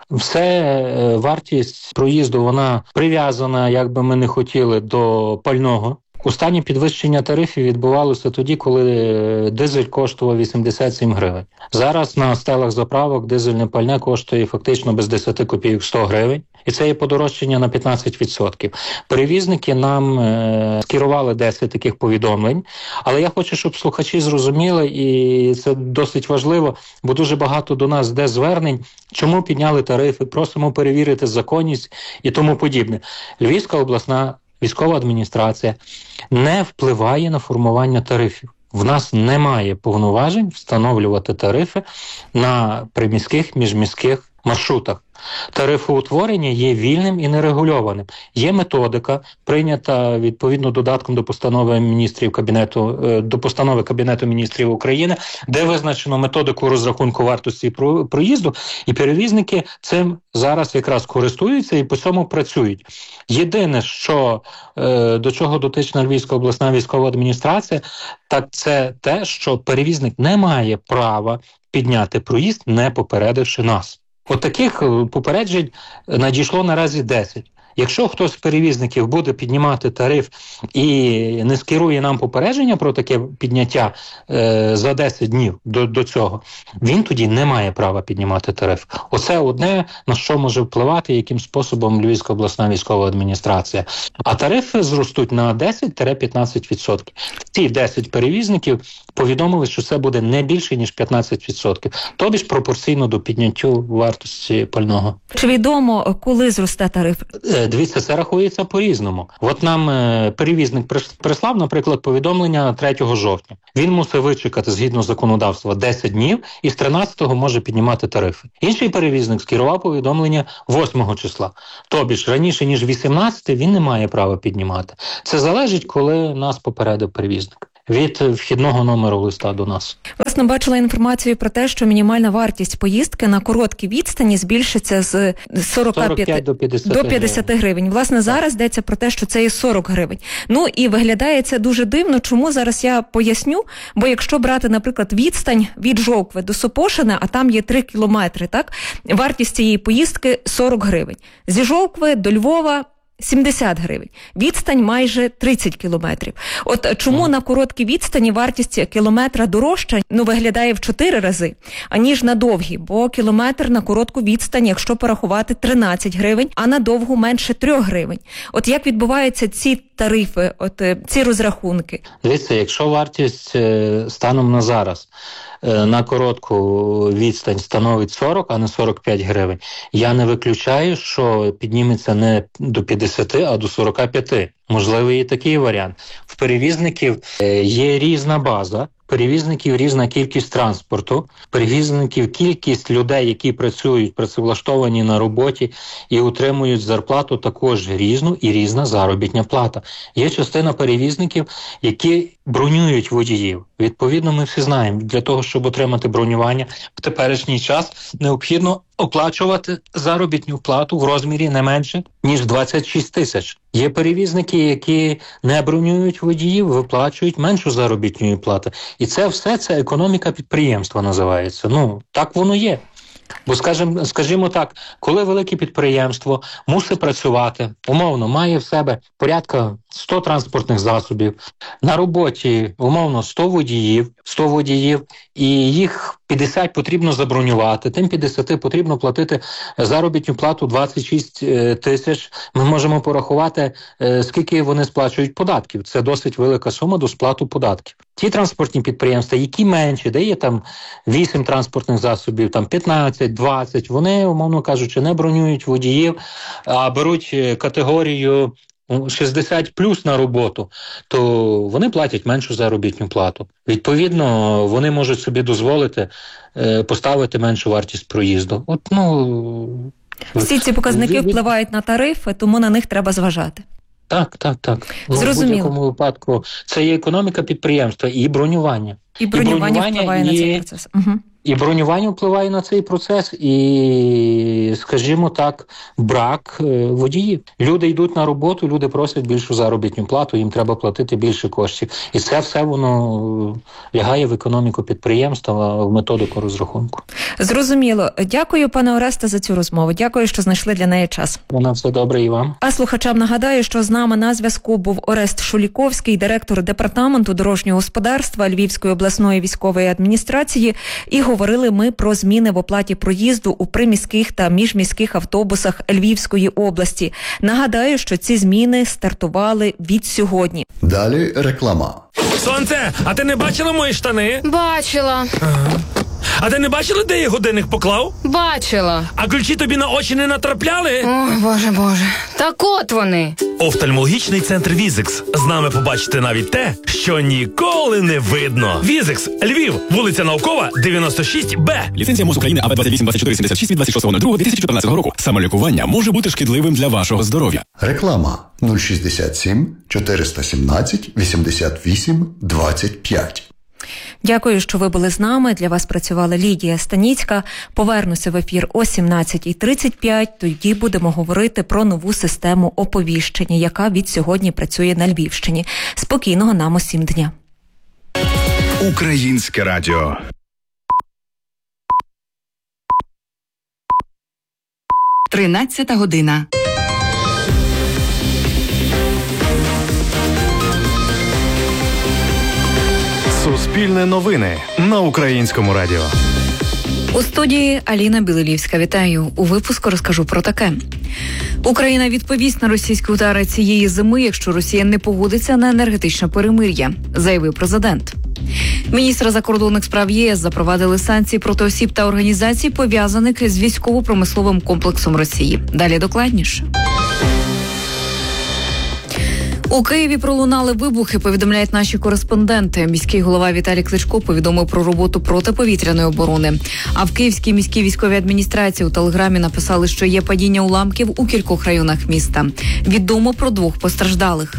Все, вартість проїзду, вона прив'язана, як би ми не хотіли, до пального. Останнє підвищення тарифів відбувалося тоді, коли дизель коштував вісімдесят сім гривень. Зараз на стелах заправок дизельне пальне коштує фактично без десять копійок сто гривень. І це є подорожчання на п'ятнадцять відсотків. Перевізники нам е, скерували десять таких повідомлень, але я хочу, щоб слухачі зрозуміли, і це досить важливо, бо дуже багато до нас йде звернень, чому підняли тарифи, просимо перевірити законність і тому подібне. Львівська обласна військова адміністрація не впливає на формування тарифів. В нас немає повноважень встановлювати тарифи на приміських, міжміських маршрутах. Тарифоутворення є вільним і нерегульованим. Є методика, прийнята відповідно додатком до постанови міністрів Кабінету, до постанови Кабінету міністрів України, де визначено методику розрахунку вартості проїзду, і перевізники цим зараз якраз користуються і по цьому працюють. Єдине, що до чого дотична Львівська обласна військова адміністрація, так це те, що перевізник не має права підняти проїзд, не попередивши нас. От таких попереджень надійшло наразі десять. Якщо хтось з перевізників буде піднімати тариф і не скерує нам попередження про таке підняття е, за десять днів до, до цього, він тоді не має права піднімати тариф. Оце одне, на що може впливати, яким способом Львівська обласна військова адміністрація. А тарифи зростуть на десять-п'ятнадцять відсотків. Ці десять перевізників повідомили, що це буде не більше, ніж п'ятнадцять відсотків. Тобі ж пропорційно до підняттю вартості пального. Чи відомо, коли зросте тариф? Дивіться, це рахується по-різному. От нам е, перевізник прислав, наприклад, повідомлення третього жовтня. Він мусив вичекати, згідно законодавства, десять днів і з тринадцятого може піднімати тарифи. Інший перевізник скерував повідомлення восьмого числа. Тобі ж раніше, ніж вісімнадцятого, він не має права піднімати. Це залежить, коли нас попередив перевізник від вхідного номеру листа до нас. Власне, бачила інформацію про те, що мінімальна вартість поїздки на короткі відстані збільшиться з сорок п'ять до п'ятдесят, до п'ятдесят гривень. Власне, зараз йдеться про те, що це є сорок гривень. Ну і виглядає це дуже дивно. Чому? Зараз я поясню. Бо якщо брати, наприклад, відстань від Жовкви до Сопошина, а там є три кілометри, так? Вартість цієї поїздки сорок гривень. Зі Жовкви до Львова сімдесят гривень. Відстань майже тридцять кілометрів. От чому mm. на короткій відстані вартість кілометра дорожча, ну, виглядає в чотири рази, аніж на довгі, бо кілометр на коротку відстань, якщо порахувати, тринадцять гривень, а на довгу менше три гривень. От як відбуваються ці тарифи, от ці розрахунки? Дивіться, якщо вартість станом на зараз на коротку відстань становить сорок, а не сорок п'ять гривень, я не виключаю, що підніметься не до п'ятдесят, а до сорок п'ять. Можливо, і такий варіант. В перевізників є різна база, перевізників різна кількість транспорту, перевізників кількість людей, які працюють, працевлаштовані на роботі і отримують зарплату, також різну і різна заробітня плата. Є частина перевізників, які бронюють водіїв. Відповідно, ми всі знаємо, для того, щоб отримати бронювання, в теперішній час необхідно оплачувати заробітну плату в розмірі не менше, ніж двадцять шість тисяч. Є перевізники, які не бронюють водіїв, виплачують меншу заробітну плату. І це все, це економіка підприємства називається. Ну, так воно є. Бо, скажімо, скажімо так, коли велике підприємство мусить працювати, умовно, має в себе порядка сто транспортних засобів, на роботі, умовно, сто водіїв, сто водіїв, і їх п'ятдесят потрібно забронювати, тим п'ятдесят потрібно платити заробітну плату двадцять шість тисяч. Ми можемо порахувати, скільки вони сплачують податків. Це досить велика сума до сплату податків. Ті транспортні підприємства, які менші, де є там вісім транспортних засобів, там п'ятнадцять, двадцять, вони, умовно кажучи, не бронюють водіїв, а беруть категорію шістдесят плюс на роботу, то вони платять меншу заробітну плату. Відповідно, вони можуть собі дозволити е, поставити меншу вартість проїзду. От, ну, всі ці показники від... впливають на тарифи, тому на них треба зважати. Так, так, так. Ну, зрозуміло. В будь-якому випадку це є економіка підприємства і бронювання. І бронювання, і бронювання впливає і... на цей процес. Угу. І бронювання впливає на цей процес, і, скажімо так, брак водіїв. Люди йдуть на роботу, люди просять більшу заробітну плату, їм треба платити більше коштів. І це все воно лягає в економіку підприємства, в методику розрахунку. Зрозуміло. Дякую, пане Оресте, за цю розмову. Дякую, що знайшли для неї час. Вона все добре і вам. А слухачам нагадаю, що з нами на зв'язку був Орест Шуліковський, директор департаменту дорожнього господарства Львівської обласної військової адміністрації, і говорили ми про зміни в оплаті проїзду у приміських та міжміських автобусах Львівської області. Нагадаю, що ці зміни стартували від сьогодні. Далі реклама. Сонце, а ти не бачила мої штани? Бачила. Ага. А ти не бачила, де я годинник поклав? Бачила. А ключі тобі на очі не натрапляли? О, боже, боже. Так от вони. Офтальмологічний центр Візекс. З нами побачите навіть те, що ніколи не видно. Візекс, Львів, вулиця Наукова, дев'яносто шість Б. Ліцензія МОЗ України А В двадцять вісім двадцять чотири сімдесят шість від двадцять шостого лютого дві тисячі чотирнадцятого року. Самолікування може бути шкідливим для вашого здоров'я. Реклама нуль шістдесят сім чотириста сімнадцять вісімдесят вісім двадцять п'ять. Дякую, що ви були з нами. Для вас працювала Лідія Станіцька. Повернуся в ефір о сімнадцятій тридцять п'ять. Тоді будемо говорити про нову систему оповіщення, яка від сьогодні працює на Львівщині. Спокійного нам усім дня. Українське радіо. тринадцята година. Суспільне новини на Українському радіо. У студії Аліна Білилівська. Вітаю. У випуску розкажу про таке. Україна відповість на російські удари цієї зими, якщо Росія не погодиться на енергетичне перемир'я, заявив президент. Міністри закордонних справ ЄС запровадили санкції проти осіб та організацій, пов'язаних з військово-промисловим комплексом Росії. Далі докладніше. У Києві пролунали вибухи, повідомляють наші кореспонденти. Міський голова Віталій Кличко повідомив про роботу протиповітряної оборони. А в Київській міській військовій адміністрації у телеграмі написали, що є падіння уламків у кількох районах міста. Відомо про двох постраждалих.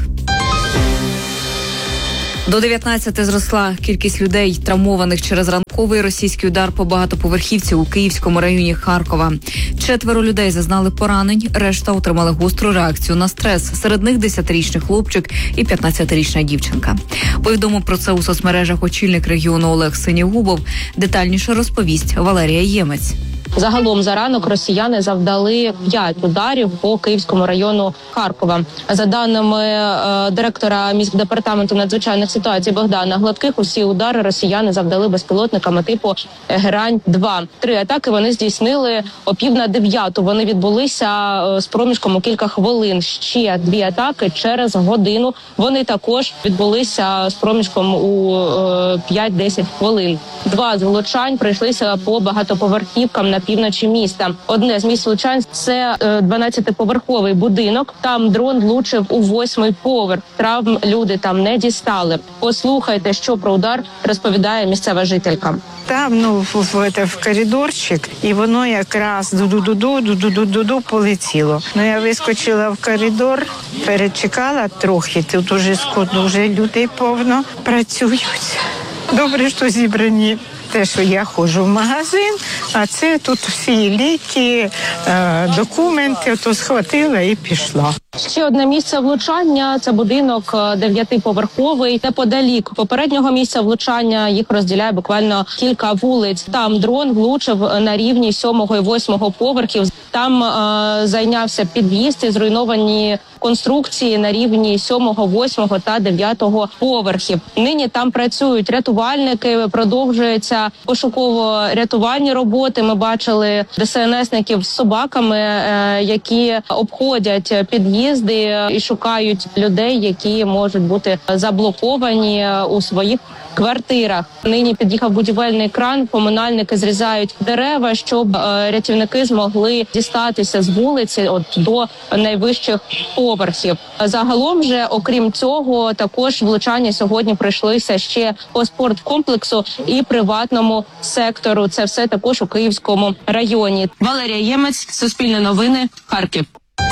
До дев'ятнадцяти зросла кількість людей, травмованих через ранковий російський удар по багатоповерхівці у Київському районі Харкова. Четверо людей зазнали поранень, решта отримали гостру реакцію на стрес. Серед них десятирічний хлопчик і п'ятнадцятирічна дівчинка. Повідомив про це у соцмережах очільник регіону Олег Синігубов. Детальніше розповість Валерія Ємець. Загалом за ранок росіяни завдали п'ять ударів по Київському району Харкова. За даними е, директора міськдепартаменту надзвичайних ситуацій Богдана Гладких, усі удари росіяни завдали безпілотниками типу Герань-два. Три атаки вони здійснили о пів на дев'яту. Вони відбулися е, з проміжком у кілька хвилин. Ще дві атаки через годину. Вони також відбулися з проміжком у е, п'ять-десять хвилин. Два з влучань прийшлися по багатоповерхівкам на півночі міста. Одне з місць влучань – це дванадцятиповерховий будинок. Там дрон влучив у восьмий поверх. Травм люди там не дістали. Послухайте, що про удар розповідає місцева жителька. Там, ну, в, в, в коридорчик, і воно якраз ду-ду-ду-ду, ду-ду-ду-ду полетіло. Ну, я вискочила в коридор, перечекала трохи, тут уже складно, вже людей повно працюють. Добре, що зібрані. Те, що я ходжу в магазин, а це тут всі ліки, документи, то схватила і пішла. Ще одне місце влучання – це будинок дев'ятиповерховий неподалік попереднього місця влучання. Їх розділяє буквально кілька вулиць. Там дрон влучив на рівні сьомого і восьмого поверхів. Там е, зайнявся під'їзд і зруйновані конструкції на рівні сьомого, восьмого та дев'ятого поверхів. Нині там працюють рятувальники, продовжуються пошуково-рятувальні роботи. Ми бачили ДСНСників з собаками, е, які обходять під'їзди і шукають людей, які можуть бути заблоковані у своїх квартирах. Нині під'їхав будівельний кран, комунальники зрізають дерева, щоб е, рятівники змогли дістатися з вулиці от до найвищих поверхів. Загалом же, окрім цього, також влучання сьогодні прийшлися ще по спорткомплексу і приватному сектору. Це все також у Київському районі. Валерія Ємець, Суспільне новини, Харків.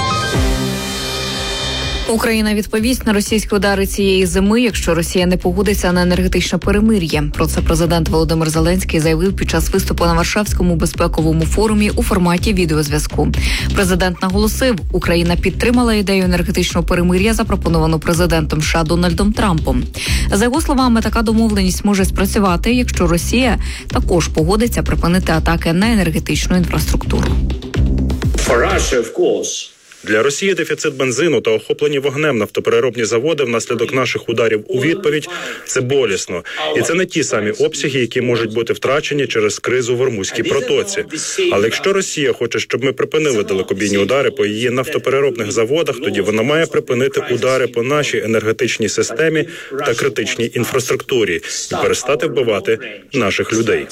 Україна відповість на російські удари цієї зими, якщо Росія не погодиться на енергетичне перемир'я. Про це президент Володимир Зеленський заявив під час виступу на Варшавському безпековому форумі у форматі відеозв'язку. Президент наголосив, Україна підтримала ідею енергетичного перемир'я, запропоновану президентом США Дональдом Трампом. За його словами, така домовленість може спрацювати, якщо Росія також погодиться припинити атаки на енергетичну інфраструктуру. For Russia, of course. Для Росії дефіцит бензину та охоплені вогнем нафтопереробні заводи внаслідок наших ударів у відповідь – це болісно. І це не ті самі обсяги, які можуть бути втрачені через кризу в Ормузькій протоці. Але якщо Росія хоче, щоб ми припинили далекобійні удари по її нафтопереробних заводах, тоді вона має припинити удари по нашій енергетичній системі та критичній інфраструктурі і перестати вбивати наших людей.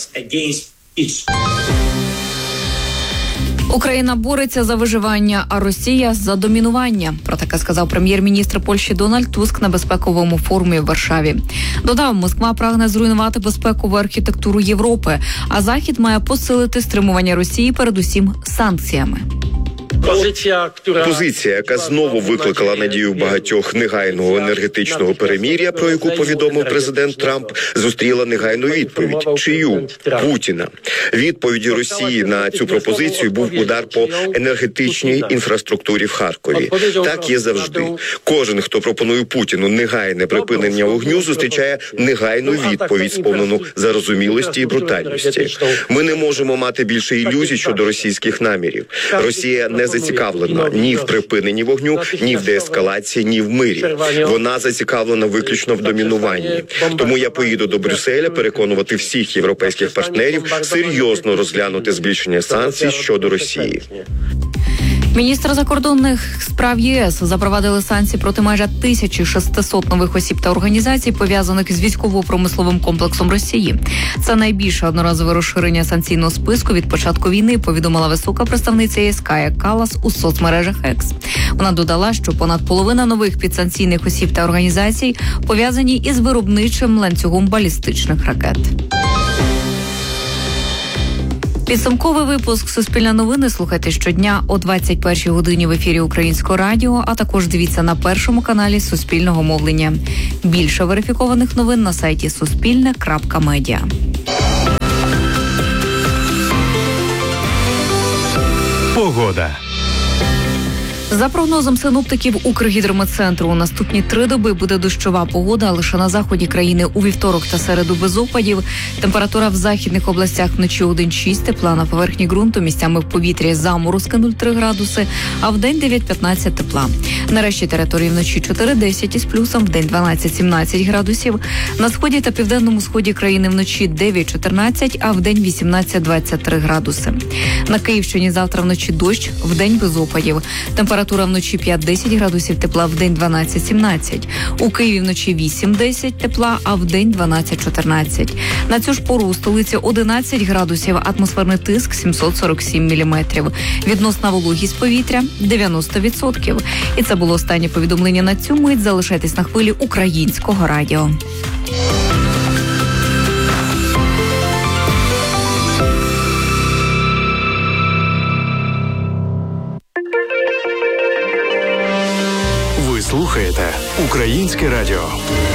Україна бореться за виживання, а Росія – за домінування. Про таке сказав прем'єр-міністр Польщі Дональд Туск на безпековому форумі в Варшаві. Додав, Москва прагне зруйнувати безпекову архітектуру Європи, а Захід має посилити стримування Росії передусім санкціями. Позиція, яка знову викликала надію багатьох негайного енергетичного перемир'я, про яку повідомив президент Трамп, зустріла негайну відповідь. Чию? Путіна. Відповіддю Росії на цю пропозицію був удар по енергетичній інфраструктурі в Харкові. Так є завжди. Кожен, хто пропонує Путіну негайне припинення вогню, зустрічає негайну відповідь, сповнену зарозумілості і брутальності. Ми не можемо мати більше ілюзій щодо російських намірів. Росія не зацікавлена ні в припиненні вогню, ні в деескалації, ні в мирі. Вона зацікавлена виключно в домінуванні. Тому я поїду до Брюсселя переконувати всіх європейських партнерів серйозно розглянути збільшення санкцій щодо Росії. Міністр закордонних справ ЄС запровадили санкції проти майже тисячі шестисот нових осіб та організацій, пов'язаних з військово-промисловим комплексом Росії. Це найбільше одноразове розширення санкційного списку від початку війни, повідомила висока представниця ЄС Кая Каллас у соцмережах Екс. Вона додала, що понад половина нових підсанкційних осіб та організацій пов'язані із виробничим ланцюгом балістичних ракет. Підсумковий випуск «Суспільне новини» слухайте щодня о двадцять першій годині в ефірі Українського радіо, а також дивіться на першому каналі Суспільного мовлення. Більше верифікованих новин на сайті суспільне крапка медіа. Погода. За прогнозом синоптиків Укргідрометцентру, у наступні три доби буде дощова погода, лише на заході країни у вівторок та середу без опадів. Температура в західних областях вночі один-шість тепла, на поверхні ґрунту місцями в повітрі заморозки нуль-три градуси, а в день дев'ять-п'ятнадцять тепла. На решті території вночі чотири-десять із плюсом, в день дванадцять-сімнадцять градусів. На сході та південному сході країни вночі дев'ять-чотирнадцять, а в день вісімнадцять-двадцять три градуси. На Київщині завтра вночі дощ, в день без опадів. Температура Температура вночі п'ять-десять градусів тепла, в день дванадцять-сімнадцять. У Києві вночі вісім-десять тепла, а в день дванадцять-чотирнадцять. На цю ж пору у столиці одинадцять градусів, атмосферний тиск сімсот сорок сім міліметрів. Відносна вологість повітря дев'яносто відсотків. І це було останнє повідомлення на цю мить. Залишайтесь на хвилі Українського радіо. Слухаєте Українське радіо.